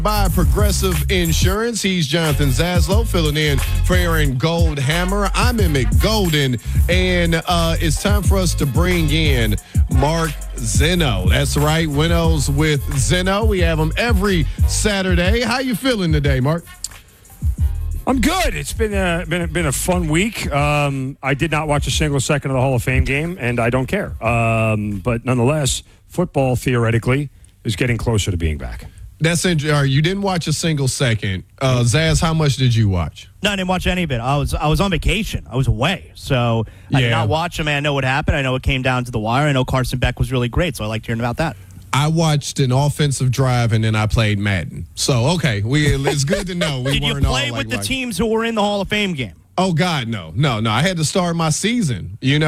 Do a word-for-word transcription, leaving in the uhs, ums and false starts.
By Progressive Insurance. He's Jonathan Zaslow filling in for Aaron Goldhammer. I'm Emmett Golden, and uh, it's time for us to bring in Mark Zeno. That's right, Winnows with Zeno. We have him every Saturday. How you feeling today, Mark? I'm good. It's been a, been a, been a fun week. Um, I did not watch a single second of the Hall of Fame game, and I don't care. Um, but nonetheless, football theoretically is getting closer to being back. That's interesting. You didn't watch a single second. Uh, Zaz, how much did you watch? No, I didn't watch any of it. I was I was on vacation. I was away. So I Yeah. did not watch them. I know what happened. I know it came down to the wire. I know Carson Beck was really great, so I liked hearing about that. I watched an offensive drive, and then I played Madden. So, okay, we it's good to know. We Did you weren't play all with like, the like, teams who were in the Hall of Fame game? Oh, God, no. No, no. I had to start my season, you know.